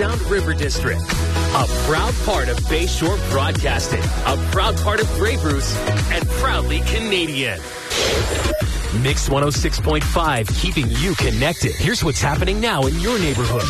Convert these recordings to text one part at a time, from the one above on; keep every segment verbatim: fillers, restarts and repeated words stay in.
Sound River District. A proud part of Bayshore Broadcasting, a proud part of Grey Bruce, and proudly Canadian. Mix one oh six point five, keeping you connected. Here's what's happening now in your neighborhood.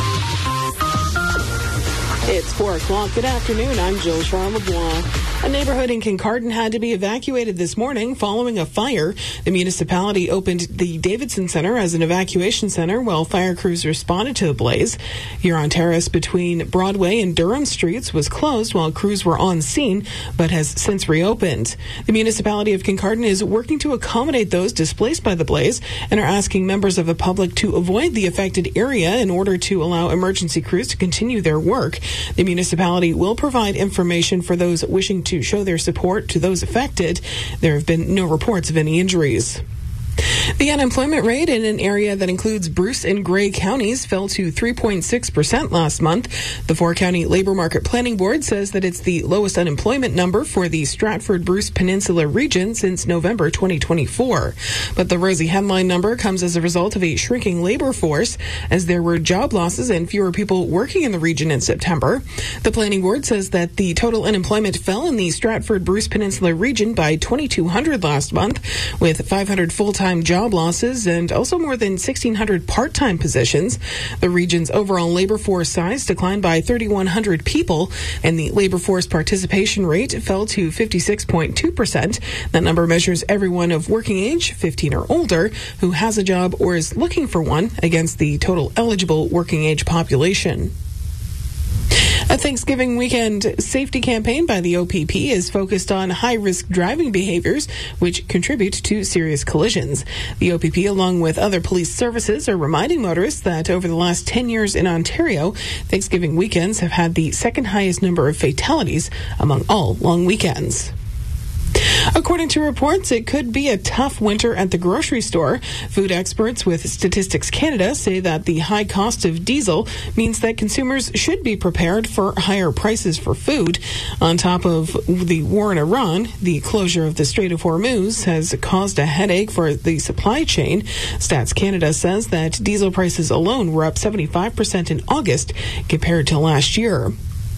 It's four o'clock. Good afternoon. I'm Jill Charlebois. A neighborhood in Kincardine had to be evacuated this morning following a fire. The municipality opened the Davidson Center as an evacuation center while fire crews responded to the blaze. Huron Terrace between Broadway and Durham Streets was closed while crews were on scene, but has since reopened. The municipality of Kincardine is working to accommodate those displaced by the blaze and are asking members of the public to avoid the affected area in order to allow emergency crews to continue their work. The municipality will provide information for those wishing to show their support to those affected. There have been no reports of any injuries. The unemployment rate in an area that includes Bruce and Grey counties fell to three point six percent last month. The four-county Labor Market Planning Board says that it's the lowest unemployment number for the Stratford-Bruce Peninsula region since November twenty twenty-four. But the rosy headline number comes as a result of a shrinking labor force, as there were job losses and fewer people working in the region in September. The Planning Board says that the total unemployment fell in the Stratford-Bruce Peninsula region by twenty-two hundred last month, with five hundred full-time job losses and also more than sixteen hundred part-time positions. The region's overall labor force size declined by thirty-one hundred people, and the labor force participation rate fell to fifty-six point two percent. That number measures everyone of working age, fifteen or older, who has a job or is looking for one against the total eligible working age population. A Thanksgiving weekend safety campaign by the O P P is focused on high-risk driving behaviors, which contribute to serious collisions. The O P P, along with other police services, are reminding motorists that over the last ten years in Ontario, Thanksgiving weekends have had the second highest number of fatalities among all long weekends. According to reports, it could be a tough winter at the grocery store. Food experts with Statistics Canada say that the high cost of diesel means that consumers should be prepared for higher prices for food. On top of the war in Iran, the closure of the Strait of Hormuz has caused a headache for the supply chain. Stats Canada says that diesel prices alone were up seventy-five percent in August compared to last year.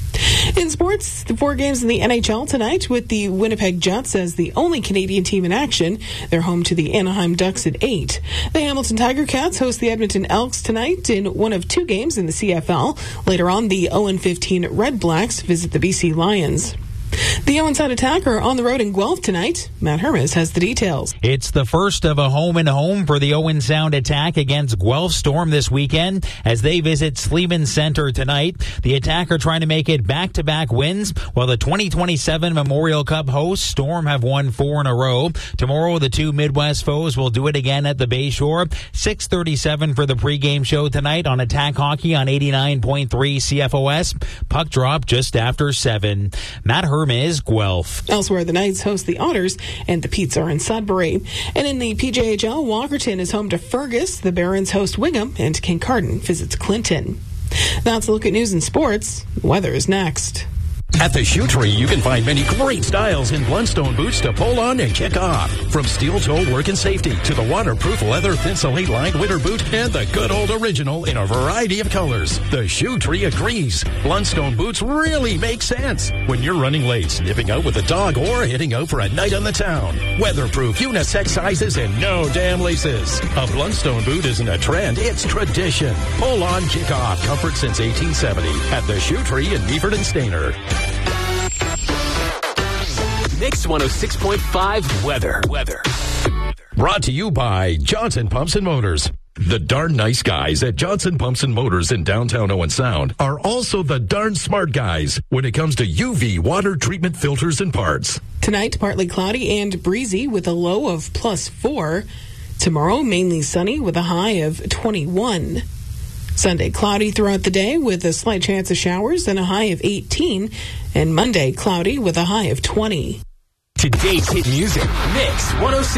In sports, the four games in the N H L tonight with the Winnipeg Jets as the only Canadian team in action. They're home to the Anaheim Ducks at eight. The Hamilton Tiger Cats host the Edmonton Elks tonight in one of two games in the C F L. Later on, the oh and fifteen Red Blacks visit the B C Lions. The Owen Sound Attack are on the road in Guelph tonight. Matt Hermes has the details. It's the first of a home-and-home for the Owen Sound Attack against Guelph Storm this weekend as they visit Sleeman Center tonight. The Attack are trying to make it back-to-back wins, while the twenty twenty-seven Memorial Cup hosts, Storm, have won four in a row. Tomorrow, the two Midwest foes will do it again at the Bayshore. six thirty-seven for the pregame show tonight on Attack Hockey on eighty-nine point three C F O S. Puck drop just after seven. Matt Hermes is Guelph. Elsewhere, the Knights host the Otters, and the Petes are in Sudbury. And in the P J H L, Walkerton is home to Fergus. The Barons host Wingham, and Kincardine visits Clinton. That's a look at news and sports. The weather is next. At the Shoe Tree, you can find many great styles in Blundstone boots to pull on and kick off. From steel toe work and safety to the waterproof leather Thinsulate lined winter boot and the good old original in a variety of colors. The Shoe Tree agrees. Blundstone boots really make sense when you're running late, snipping out with a dog, or heading out for a night on the town. Weatherproof, unisex sizes, and no damn laces. A Blundstone boot isn't a trend, it's tradition. Pull on, kick off. Comfort since eighteen seventy at the Shoe Tree in Meaford and Stainer. Mix one oh six point five weather. Weather. Brought to you by Johnson Pumps and Motors. The darn nice guys at Johnson Pumps and Motors in downtown Owen Sound are also the darn smart guys when it comes to U V water treatment filters and parts. Tonight, partly cloudy and breezy with a low of plus four. Tomorrow, mainly sunny with a high of twenty-one. Sunday, cloudy throughout the day with a slight chance of showers and a high of eighteen. And Monday, cloudy with a high of twenty. Today's hit music. Mix one oh six.